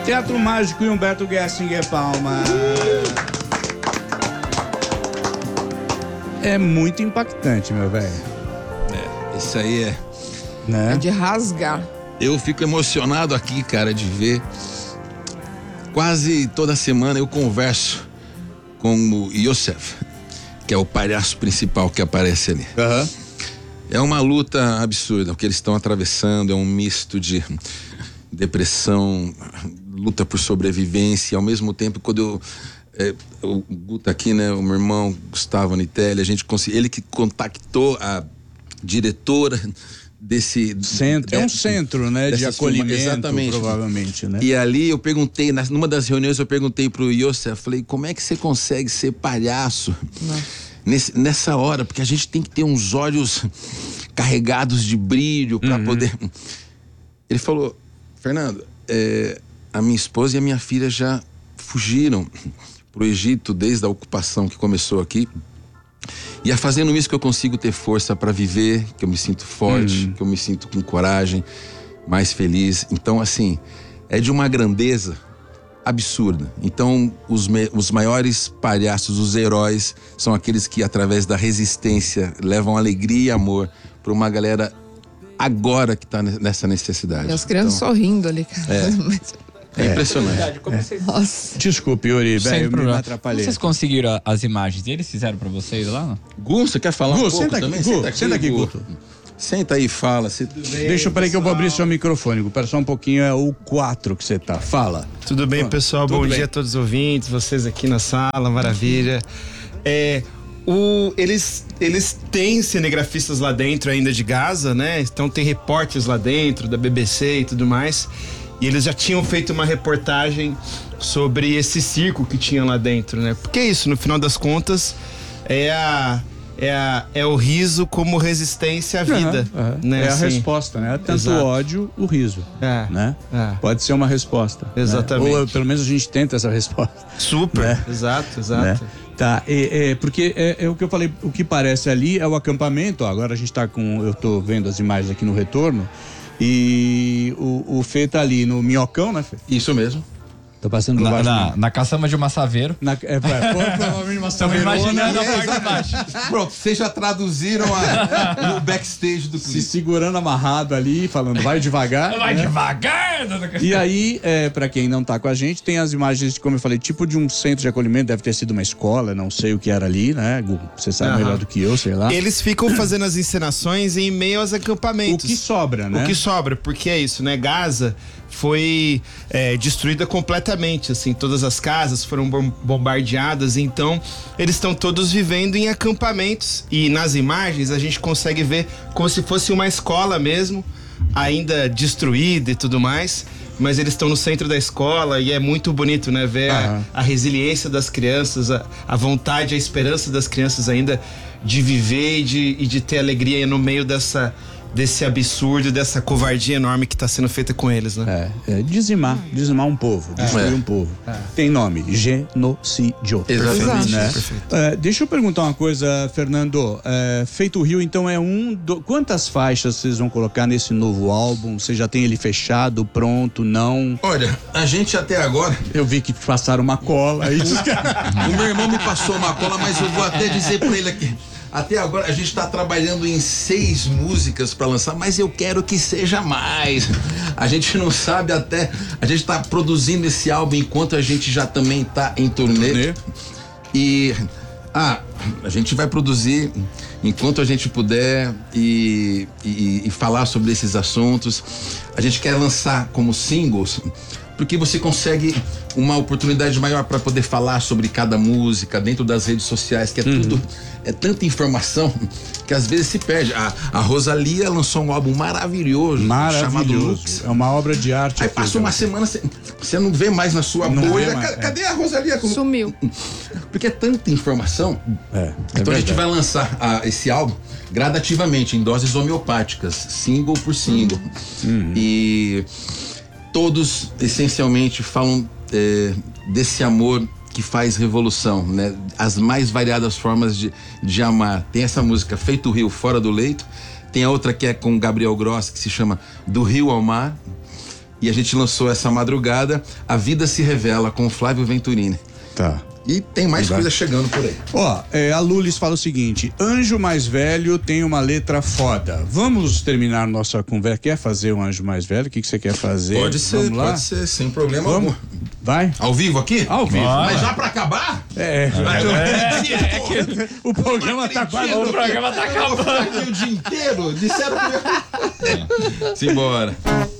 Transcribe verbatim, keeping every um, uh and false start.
Teatro Mágico e Humberto Gessinger, palma. É muito impactante, meu velho. É, isso aí é... Né? É de rasgar. Eu fico emocionado aqui, cara, de ver. Quase toda semana eu converso com o Yosef, que é o palhaço principal que aparece ali. Uhum. É uma luta absurda, o que eles estão atravessando é um misto de depressão, luta por sobrevivência, e ao mesmo tempo, quando eu... É, o Guto aqui, né, o meu irmão Gustavo Nitelli, a gente conseguiu, ele que contactou a diretora desse centro, é um centro, né, de acolhimento, exatamente, provavelmente, né? E ali eu perguntei, numa das reuniões eu perguntei pro Yosef, falei, como é que você consegue ser palhaço nesse, nessa hora? Porque a gente tem que ter uns olhos carregados de brilho para uhum. poder... Ele falou, Fernando, é, a minha esposa e a minha filha já fugiram pro Egito desde a ocupação que começou aqui. E é fazendo isso que eu consigo ter força para viver, que eu me sinto forte, hum. que eu me sinto com coragem, mais feliz. Então, assim, é de uma grandeza absurda. Então, os, me, os maiores palhaços, os heróis, são aqueles que, através da resistência, levam alegria e amor para uma galera agora que está nessa necessidade. E as crianças então, sorrindo ali, cara. É. É impressionante. É. É. Vocês... Desculpe, Yuri, velho, eu me atrapalhei. Vocês conseguiram as imagens eles fizeram pra vocês lá? Gu, você quer falar Gu, um pouco senta também? Aqui, Gu, senta aqui, senta aqui, Gu. Gu. Senta aí e fala. Se... Deixa eu, peraí que eu vou abrir seu microfone. Pera só um pouquinho, é o quatro que você tá. Fala. Tudo bem, pessoal? Tudo Bom bem. dia a todos os ouvintes, vocês aqui na sala, maravilha. É... O, eles, eles têm cinegrafistas lá dentro ainda de Gaza, né? Então tem repórteres lá dentro, da B B C e tudo mais. E eles já tinham feito uma reportagem sobre esse circo que tinha lá dentro, né? Porque é isso, no final das contas, é a... É, a, é o riso como resistência à vida. Uhum, uhum. Né? É assim, a resposta, né? Tanto exato. o ódio, o riso. É, né? É. Pode ser uma resposta. Exatamente. Né? Ou pelo menos a gente tenta essa resposta. Super. Né? Exato, exato. Né? Tá, é, é, porque é, é o que eu falei, o que parece ali é o acampamento. Ó, agora a gente tá com. Eu tô vendo as imagens aqui no retorno. E o, o Fê tá ali no Minhocão, né, Fê? Isso mesmo. Tô passando por na, baixo. Na, na caçamba de Massaveiro. Na, é, provavelmente uma Estamos imaginando a é, parte de baixo. Pronto, vocês já traduziram a, o backstage do clipe. Se segurando amarrado ali, falando vai devagar. Vai né? devagar! E aí, é, pra quem não tá com a gente, tem as imagens, como eu falei, tipo de um centro de acolhimento, deve ter sido uma escola, não sei o que era ali, né, Gu? Você sabe uhum. melhor do que eu, sei lá. Eles ficam fazendo as encenações em meio aos acampamentos. O que sobra, né? O que sobra, porque é isso, né? Gaza foi é, destruída completamente, assim, todas as casas foram bombardeadas, então eles estão todos vivendo em acampamentos e nas imagens a gente consegue ver como se fosse uma escola mesmo, ainda destruída e tudo mais, mas eles estão no centro da escola e é muito bonito, né, ver a, a resiliência das crianças, a, a vontade, a esperança das crianças ainda de viver e de, e de ter alegria no meio dessa desse absurdo, dessa covardia enorme que está sendo feita com eles, né? É, é dizimar, dizimar um povo, destruir é. um povo. É. Tem nome, genocídio. Exatamente. Né? Perfeito. É, deixa eu perguntar uma coisa, Fernando. É, Feito o Rio, então é um... Do... Quantas faixas vocês vão colocar nesse novo álbum? Você já tem ele fechado, pronto, não? Olha, a gente até agora... Eu vi que passaram uma cola aí. O meu irmão me passou uma cola, mas eu vou até dizer pra ele aqui. Até agora a gente está trabalhando em seis músicas para lançar, mas eu quero que seja mais. A gente não sabe até... A gente está produzindo esse álbum enquanto a gente já também está em turnê. turnê. E... Ah, a gente vai produzir enquanto a gente puder e, e, e falar sobre esses assuntos. A gente quer lançar como singles, porque você consegue uma oportunidade maior para poder falar sobre cada música dentro das redes sociais, que é uhum. tudo, é tanta informação que às vezes se perde. A, a Rosalía lançou um álbum maravilhoso, maravilhoso. chamado Lux. É uma obra de arte. Aí passou uma semana, você não vê mais na sua não bolha. Mais, Cadê é. a Rosalía? Sumiu. Porque é tanta informação. É, é então verdade. a gente vai lançar a, esse álbum gradativamente, em doses homeopáticas, single por single. Uhum. E todos essencialmente falam é, desse amor que faz revolução, né? As mais variadas formas de, de amar. Tem essa música Feito o Rio, Fora do Leito. Tem a outra que é com Gabriel Gross, que se chama Do Rio ao Mar. E a gente lançou essa madrugada A Vida Se Revela, com o Flávio Venturini. Tá. E tem mais Vai. coisa chegando por aí. Ó, é, a Lulis fala o seguinte: Anjo Mais Velho tem uma letra foda. Vamos terminar nossa conversa. Quer fazer um Anjo Mais Velho? O que, que você quer fazer? Pode ser, Vamos lá? pode ser, sem problema Vamos? algum. Vai? Ao vivo aqui? Ao vivo. Mas já pra acabar? É, É, que o programa tá quase. O programa tá Eu vou ficar acabando. aqui o dia inteiro. Disseram que... Simbora.